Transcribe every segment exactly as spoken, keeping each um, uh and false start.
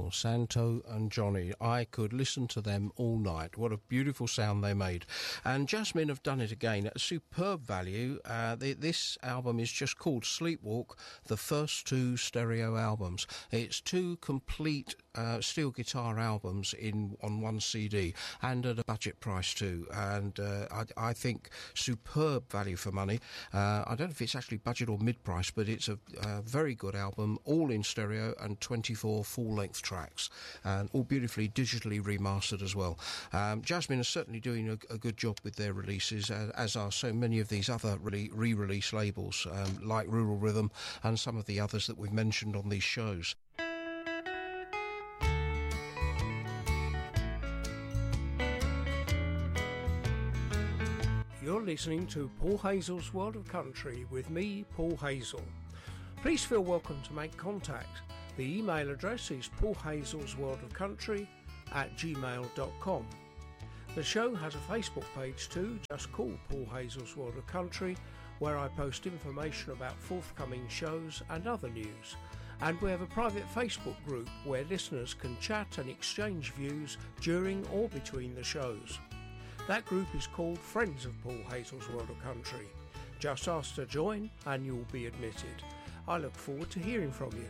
songs, Santo and Johnny. I could listen to them all night. What a beautiful sound they made. And Jasmine have done it again at a superb value. Uh, the, this album is just called Sleepwalk, the first two stereo albums. It's two complete uh, steel guitar albums in on one C D, and at a budget price too. And uh, I, I think superb value for money. Uh, I don't know if it's actually budget or mid-price, but it's a, a very good album, all in stereo and twenty-four full-length tracks, and all beautifully digitally remastered as well. Um, Jasmine is certainly doing a, a good job with their releases, uh, as are so many of these other re- re-release labels, um, like Rural Rhythm and some of the others that we've mentioned on these shows. You're listening to Paul Hazel's World of Country with me, Paul Hazel. Please feel welcome to make contact. The email address is paulhazelsworldofcountry at gmail dot com. The show has a Facebook page too, just called Paul Hazel's World of Country, where I post information about forthcoming shows and other news. And we have a private Facebook group where listeners can chat and exchange views during or between the shows. That group is called Friends of Paul Hazel's World of Country. Just ask to join and you'll be admitted. I look forward to hearing from you.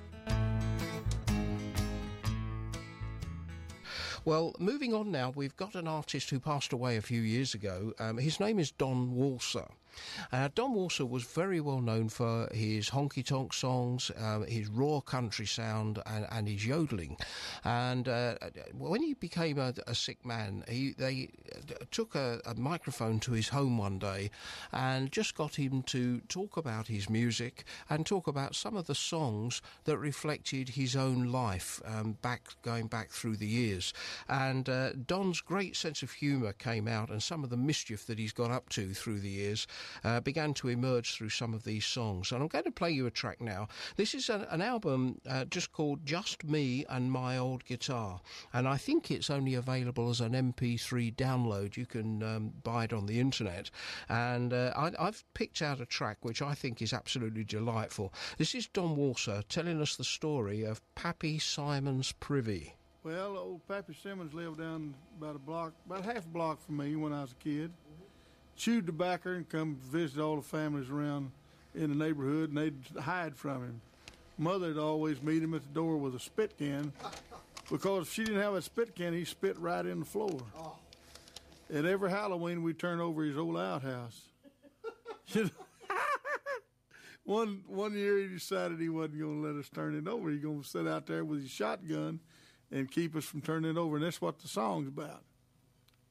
Well, moving on now, we've got an artist who passed away a few years ago. Um, his name is Don Walser. Uh, Don Walser was very well known for his honky-tonk songs, uh, his raw country sound, and, and his yodeling. And uh, when he became a, a sick man, he they took a, a microphone to his home one day and just got him to talk about his music and talk about some of the songs that reflected his own life, um, back going back through the years. And uh, Don's great sense of humour came out, and some of the mischief that he's got up to through the years Uh, began to emerge through some of these songs. And I'm going to play you a track now. This is an, an album uh, just called Just Me and My Old Guitar, and I think it's only available as an M P three download. You can um, buy it on the internet, and uh, I, I've picked out a track which I think is absolutely delightful. This is Don Walser telling us the story of Pappy Simon's Privy. Well, old Pappy Simmons lived down about a block, about half a block from me when I was a kid. Chewed tobacco and come visit all the families around in the neighborhood, and they'd hide from him. Mother'd always meet him at the door with a spit can, because if she didn't have a spit can, he spit right in the floor. Oh. And every Halloween, we'd turn over his old outhouse. one one year, he decided he wasn't going to let us turn it over. He's going to sit out there with his shotgun and keep us from turning it over, and that's what the song's about.